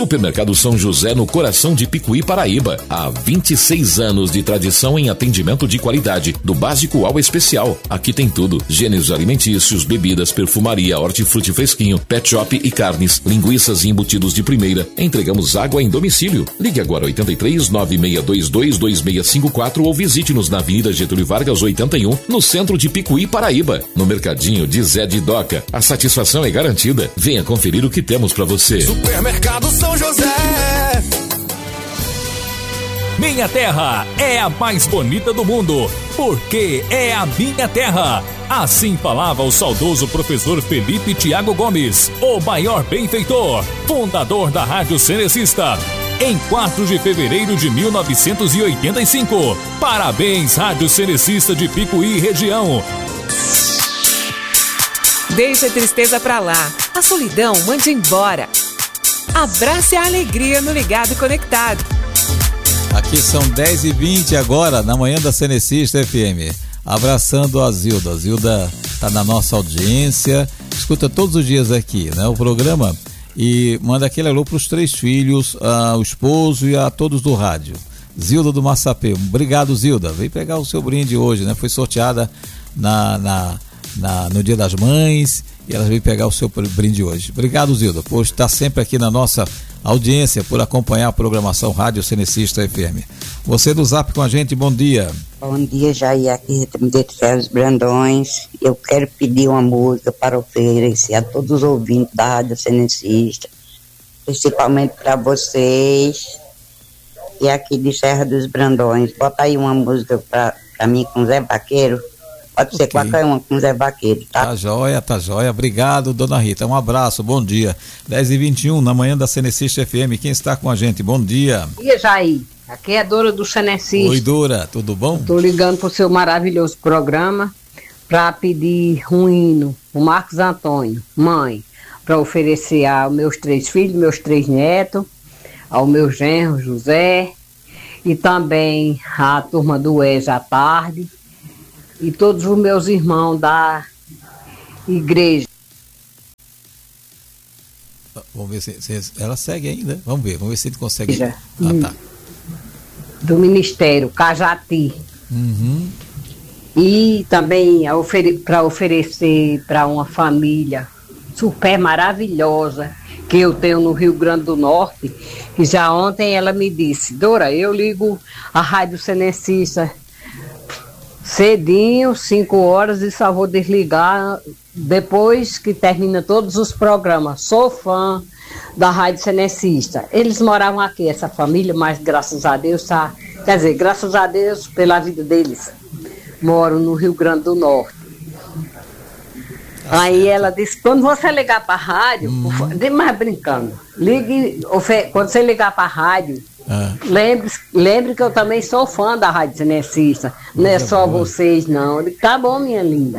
Supermercado São José, no coração de Picuí, Paraíba. Há 26 anos de tradição em atendimento de qualidade, do básico ao especial. Aqui tem tudo: gêneros alimentícios, bebidas, perfumaria, hortifruti fresquinho, pet shop e carnes, linguiças e embutidos de primeira. Entregamos água em domicílio. Ligue agora 83 9622 2654 ou visite-nos na Avenida Getúlio Vargas 81, no centro de Picuí, Paraíba. No Mercadinho de Zé de Doca, a satisfação é garantida. Venha conferir o que temos para você. Supermercado São José. Minha terra é a mais bonita do mundo, porque é a minha terra. Assim falava o saudoso professor Felipe Tiago Gomes, o maior benfeitor, fundador da Rádio Cenecista, em 4 de fevereiro de 1985. Parabéns, Rádio Cenecista de Picuí região. Deixa a tristeza pra lá, a solidão mande embora. Abrace a alegria no Ligado e Conectado. Aqui são 10h20 agora, na manhã da Cenecista FM. Abraçando a Zilda. A Zilda está na nossa audiência, escuta todos os dias aqui, né, o programa, e manda aquele alô para os 3 filhos, ao esposo e a todos do rádio. Zilda do Massapê. Obrigado, Zilda. Vem pegar o seu brinde hoje, né? Foi sorteada no Dia das Mães e ela veio pegar o seu brinde hoje. Obrigado, Zilda, por estar sempre aqui na nossa audiência, por acompanhar a programação Rádio Cenecista FM. Você do Zap com a gente, bom dia. Bom dia, Jair, aqui de Sérgio Brandões. Eu quero pedir uma música para oferecer a todos os ouvintes da Rádio Cenecista, principalmente para vocês, e aqui de Serra dos Brandões. Bota aí uma música para mim com Zé Vaqueiro. Pode ser qualquer uma com Zé Vaqueiro, tá? Tá joia. Obrigado, dona Rita. Um abraço, bom dia. 10h21, na manhã da Cenecista FM. Quem está com a gente? Bom dia. Bom dia, Jair. Aqui é a Dora do Cenecista. Oi, Dora, tudo bom? Estou ligando para o seu maravilhoso programa para pedir um hino, o Marcos Antônio, mãe, para oferecer aos meus 3 filhos, meus 3 netos, ao meu genro, José, e também a turma do EJA à tarde, e todos os meus irmãos da igreja. Vamos ver se ela segue ainda. Vamos ver se ele consegue. Tá. Do Ministério Cajati. Uhum. E também para oferecer para uma família super maravilhosa que eu tenho no Rio Grande do Norte, que já ontem ela me disse: Dora, eu ligo a Rádio Cenecista cedinho, 5 horas, e só vou desligar depois que termina todos os programas. Sou fã da Rádio Cenecista. Eles moravam aqui, essa família, mas graças a Deus graças a Deus pela vida deles, moram no Rio Grande do Norte. Aí ela disse: quando você ligar para a rádio, mas brincando, quando você ligar para a rádio, lembre que eu também sou fã da Rádio Cenecista. Não é só vocês, não. Eu digo: tá bom, minha linda.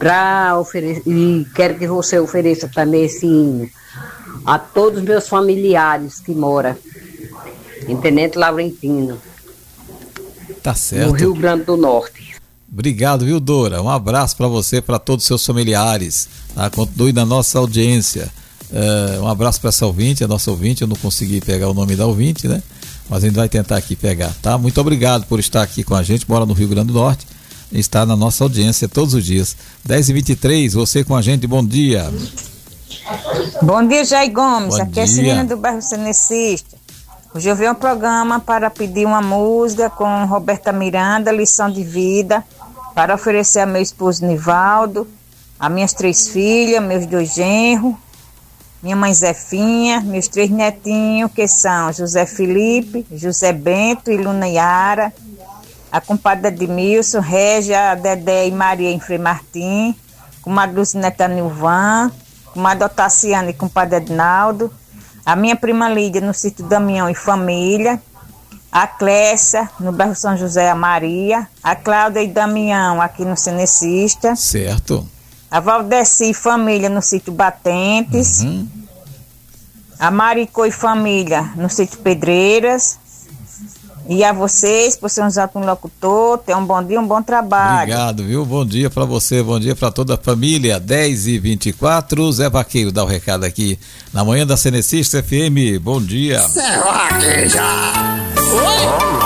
E quero que você ofereça também esse hino a todos os meus familiares que moram em Tenente Laurentino, tá certo, no Rio Grande do Norte. Obrigado, viu, Dora? Um abraço para você, para todos os seus familiares. Tá? Continue na nossa audiência. Um abraço para essa ouvinte, a nossa ouvinte. Eu não consegui pegar o nome da ouvinte, né? Mas a gente vai tentar aqui pegar, tá? Muito obrigado por estar aqui com a gente. Mora no Rio Grande do Norte, está na nossa audiência todos os dias. 10h23, você com a gente, bom dia. Bom dia, Jair Gomes. Bom aqui é a dia. Celina do bairro Cenecista. Hoje eu vi um programa para pedir uma música com Roberta Miranda, Lição de Vida, para oferecer a meu esposo Nivaldo, a minhas 3 filhas, meus 2 genros, minha mãe Zefinha, meus 3 netinhos, que são José Felipe, José Bento e Luna Yara, a compadre Edmilson, Régia, Dedé e Maria em Frei Martim, comadre Lucineta Nilvan, comadre Otaciana e compadre Ednaldo, a minha prima Lídia no sítio Damião e família, a Clécia no bairro São José a Maria, a Cláudia e Damião aqui no Cenecista. Certo. A Valdeci e família no sítio Batentes. A Maricô e família no sítio Pedreiras. E a vocês, por ser um ótimo locutor, tenham um bom dia, um bom trabalho. Obrigado, viu? Bom dia pra você, bom dia pra toda a família. 10h24, Zé Vaqueiro dá o recado aqui na manhã da Cenecista FM. Bom dia. Zé Vaqueiro.